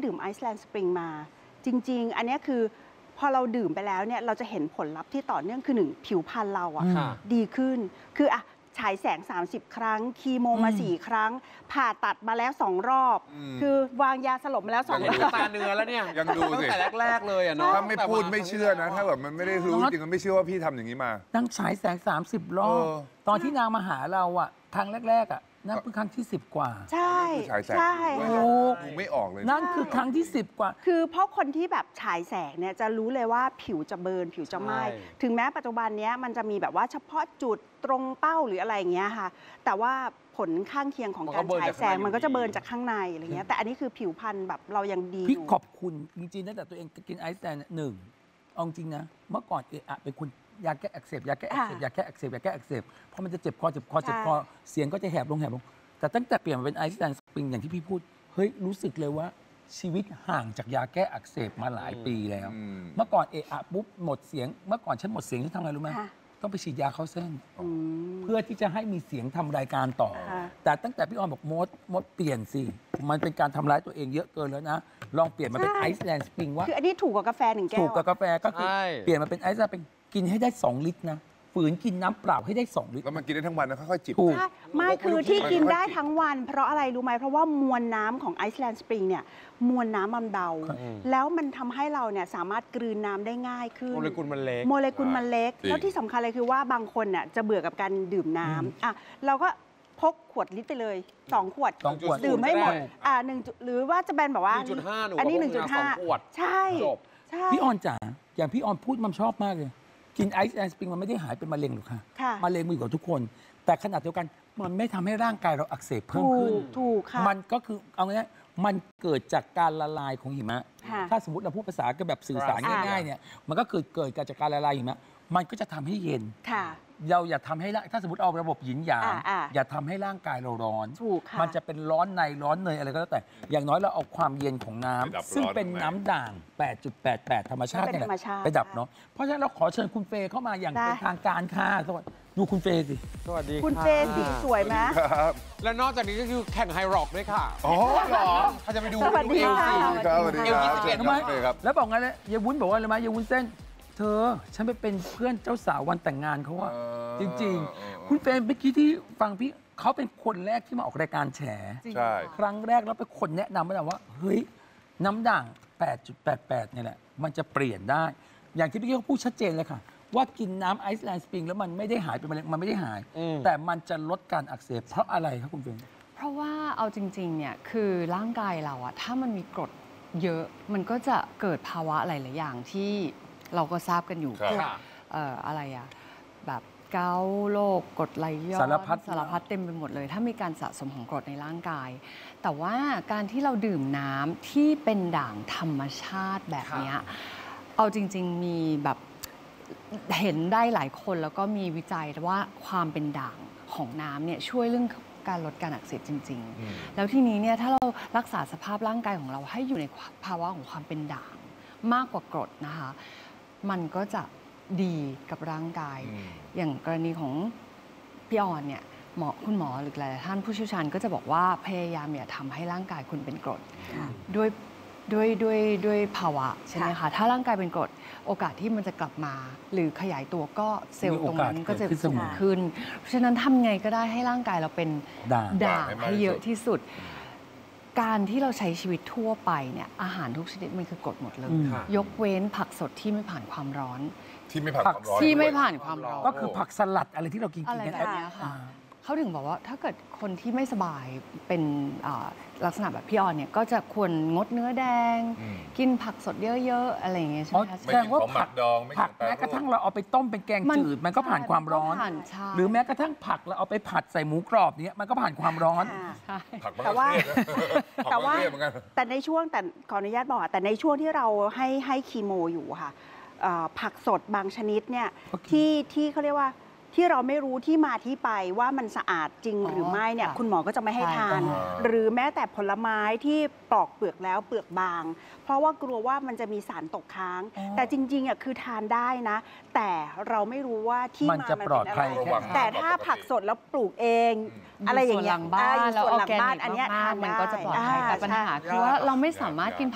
ดื่มไอซ์แลนด์สปริงมาจริงๆอันนี้คือพอเราดื่มไปแล้วเนี่ยเราจะเห็นผลลัพธ์ที่ต่อเนื่องคือ1ผิวพรรณเราดีขึ้นคือฉายแสง30 ครั้งคีโมมา4 ครั้งผ่าตัดมาแล้ว2 รอบคือวางยาสลบมาแล้ว2 รอบตาเนื้อแล้วเนี่ยยังดูสิตั้งแต่แรกๆเลยเนาะถ้าไม่พูดไม่เชื่อนะถ้าแบบมันไม่ได้รู้จริงมันไม่เชื่อว่าพี่ทำอย่างนี้มานั่งฉายแสง30 รอบตอนที่นางมาหาเราครั้งแรกนั่นเพิ่งครั้งที่10 กว่าใช่ใช่ดูไม่ออกเลยนั่นคือครั้งที่10 กว่าคือเพราะคนที่แบบฉายแสงเนี่ยจะรู้เลยว่าผิวจะเบิร์นผิวจะไหม้ถึงแม้ปัจจุบันนี้มันจะมีแบบว่าเฉพาะจุดตรงเป้าหรืออะไรอย่างเงี้ยค่ะแต่ว่าผลข้างเคียงของการฉายแสงมันก็จะเบิร์นจากข้างในอะไรเงี้ยแต่อันนี้คือผิวพรรณแบบเรายังดีพี่ขอบคุณจริงๆตั้งแต่ตัวเองกินไอซ์แลนด์1เอาจริงนะเมื่อก่อนเป็นคนยาแก้อักเสบยาแก้อักเสบยาแก้อักเสบยาแก้อักเสบเพราะมันจะเจ็บคอเสียงก็จะแหบลงแต่ตั้งแต่เปลี่ยนมาเป็นไอซ์แลนด์สปริงอย่างที่พี่พูดเฮ้ยรู้สึกเลยว่าชีวิตห่างจากยาแก้อักเสบมาหลายปีแล้วเมื่อก่อนปุ๊บหมดเสียงเมื่อก่อนฉันหมดเสียงฉันทำอะไรรู้ไหมต้องไปฉีดยาเข้าเส้นเพื่อที่จะให้มีเสียงทำรายการต่อแต่ตั้งแต่พี่ออนบอกมดเปลี่ยนสิมันเป็นการทำร้ายตัวเองเยอะเกินแล้วนะลองเปลี่ยนมาเป็นไอซ์แลนด์สปริงว่าคืออันนี้ถูกกว่ากาแฟ1 แก้วถูกกว่ากาแฟก็คือเปลี่ยนมาเป็นไอซ์แลนด์เป็นกินให้ได้2 ลิตรนะฝืนกินน้ำเปล่าให้ได้2 ลิตรแล้วมันกินได้ทั้งวันนะค่อยๆจิบไม่คือที่กินได้ทั้งวันเพราะอะไรรู้ไหมเพราะว่ามวลน้ำของไอซ์แลนด์สปริงเนี่ยมวลน้ำมันเบาแล้วมันทำให้เราเนี่ยสามารถกลืนน้ำได้ง่ายขึ้นโมเลกุลมันเล็กแล้วที่สำคัญเลยคือว่าบางคนเนี่ยจะเบื่อกับการดื่มน้ำเราก็พกขวดลิตรไปเลย2 ขวดดื่มให้หมด1หรือว่าจะเป็นแบบว่าอันนี้ 1.5 ใช่พี่ออนจ๋าอย่างพี่ออนพูดมันชอบมากเลยกินไอซ์แลนด์สปริงมันไม่ได้หายเป็นมะเร็งหรอกค่ะมะเร็งมีกับทุกคนแต่ขนาดเดียวกันมันไม่ทำให้ร่างกายเราอักเสบเพิ่มขึ้นถูกค่ะมันก็คือเอาง่ายๆมันเกิดจากการละลายของหิมะถ้าสมมติเราพูดภาษาก็แบบสื่อสารง่ายๆเนี่ยมันก็เกิดจากการละลายหิมะมันก็จะทำให้เย็นเราอย่าทำให้ถ้าสมมติเอาระบบหยินหยางอย่าทำให้ร่างกายเราร้อนมันจะเป็นร้อนในร้อนเนยอะไรก็แล้วแต่อย่างน้อยเราเอาความเย็นของน้ำซึ่งเป็นน้ำด่าง 8.88 ธรรมชาติเนี่ยไปดับเนาะเพราะฉะนั้นเราขอเชิญคุณเฟย์เข้ามาอย่างเป็นทางการค่ะสวัสดีดูคุณเฟย์สิสวัสดีคุณเฟย์สีสวยไหมแล้วนอกจากนี้ก็คือแข่งไฮร็อกด้วยค่ะอ๋อเหรอเขาจะไปดูสวัสดีค่ะสวัสดีครับแล้วบอกไงเลยยายวุ้นบอกว่าอะไรไหมยายวุ้นเส้นเธอฉันไปเป็นเพื่อนเจ้าสาววันแต่งงานเขาอะจริงๆคุณเฟย์เมื่อกี้ที่ฟังพี่เขาเป็นคนแรกที่มาออกรายการแฉครั้งแรกแล้วเป็นคนแนะนำมาว่าเฮ้ยน้ำด่าง 8.88 นี่แหละมันจะเปลี่ยนได้อย่างที่พี่เขาพูดชัดเจนเลยค่ะว่ากินน้ำไอซ์แลนด์สปริงแล้วมันไม่ได้หายเป็นมะเร็งมันไม่ได้หายแต่มันจะลดการอักเสบเพราะอะไรครับคุณเฟย์เพราะว่าเอาจริงๆเนี่ยคือร่างกายเราอะถ้ามันมีกรดเยอะมันก็จะเกิดภาวะหลายๆอย่างที่เราก็ทราบกันอยู่อะไรอะแบบเกาต์โรคกรดไหลย้อนสารพัดเต็มไปหมดเลยถ้ามีการสะสมของกรดในร่างกายแต่ว่าการที่เราดื่มน้ำที่เป็นด่างธรรมชาติแบบนี้เอาจริงๆมีแบบเห็นได้หลายคนแล้วก็มีวิจัยว่าความเป็นด่างของน้ำเนี่ยช่วยเรื่องการลดการอักเสบจริงๆแล้วทีนี้เนี่ยถ้าเรารักษาสภาพร่างกายของเราให้อยู่ในภาวะของความเป็นด่างมากกว่ากรดนะคะมันก็จะดีกับร่างกายอย่างกรณีของพี่ออนเนี่ยคุณหมอหรือหลายท่านผู้เชี่ยวชาญก็จะบอกว่าพยายามอย่าทำให้ร่างกายคุณเป็นกรดด้วยภาวะใช่ไหมคะถ้าร่างกายเป็นกรดโอกาสที่มันจะกลับมาหรือขยายตัวก็เซลล์ตรงนั้นก็จะสูงขึ้นเพราะฉะนั้นทำไงก็ได้ให้ร่างกายเราเป็นด่างให้เยอะที่สุดการที่เราใช้ชีวิตทั่วไปเนี่ยอาหารทุกชนิดมันคือกรดหมดเลยยกเว้นผักสดที่ไม่ผ่านความร้อนที่ไม่ผ่านความร้อนก็คือผักสลัดอะไรที่เรากินกันแบบนี้ค่ะเขาถึงบอกว่าถ้าเกิดคนที่ไม่สบายเป็นลักษณะแบบพี่ออนเนี่ยก็จะควรงดเนื้อแดงกินผักสดเยอะๆอะไรอย่างเงี้ยใช่ไหมคะแสดงว่าผักแม้กระทั่งเราเอาไปต้มเป็นแกงจืดมันก็ผ่านความร้อนหรือแม้กระทั่งผักเราเอาไปผัดใส่หมูกรอบเนี่ยมันก็ผ่านความร้อนแต่ในช่วงแต่ขออนุญาตบอกแต่ในช่วงที่เราให้คีโมอยู่ค่ะผักสดบางชนิดเนี่ยที่เขาเรียกว่าที่เราไม่รู้ที่มาที่ไปว่ามันสะอาดจริงหรือไม่เนี่ยคุณหมอก็จะไม่ให้ทานหรือแม้แต่ผลไม้ที่ปอกเปลือกแล้วเปลือกบางเพราะว่ากลัวว่ามันจะมีสารตกค้างแต่จริงๆคือทานได้นะแต่เราไม่รู้ว่าที่มามันเป็นอะไรแต่ถ้าผักสดแล้วปลูกเองอะไรอย่างเงี้ยส่วนหลังบ้านแล้วออร์แกนิกอันนี้ทานมันก็จะปลอดภัยแต่ปัญหาคือว่าเราไม่สามารถกิน